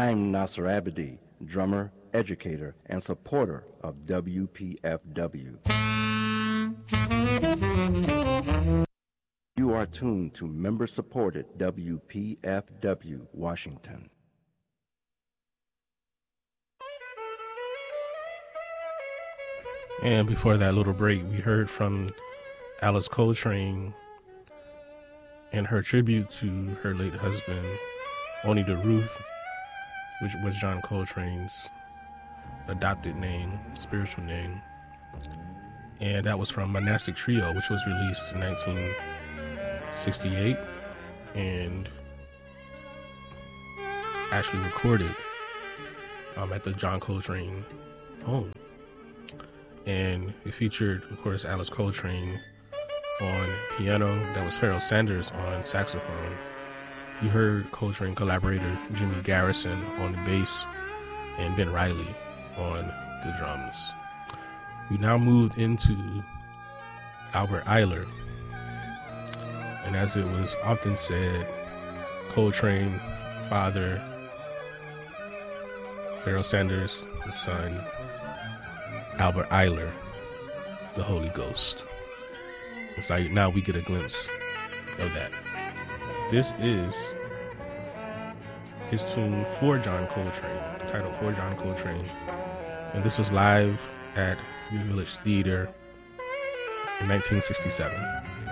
I'm Nasser Abedi, drummer, educator, and supporter of WPFW. You are tuned to member-supported WPFW Washington. And before that little break, we heard from Alice Coltrane and her tribute to her late husband, Onita Ruth, which was John Coltrane's adopted name, spiritual name. And that was from Monastic Trio, which was released in 1968 and actually recorded at the John Coltrane home. And it featured, of course, Alice Coltrane on piano. That was Pharoah Sanders on saxophone. You heard Coltrane collaborator Jimmy Garrison on the bass and Ben Riley on the drums. We now moved into Albert Ayler. And as it was often said, Coltrane, father, Pharoah Sanders, the son, Albert Ayler, the Holy Ghost. So now we get a glimpse of that. This is his tune for John Coltrane, titled For John Coltrane. And this was live at the Village Theater in 1967.